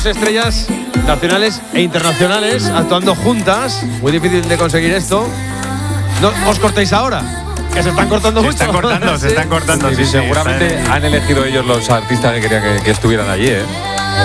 Estrellas nacionales e internacionales actuando juntas. Muy difícil de conseguir esto. No os cortéis ahora, que se están cortando mucho. Se están cortando. Sí, seguramente han elegido ellos los artistas que querían que estuvieran allí, ¿eh?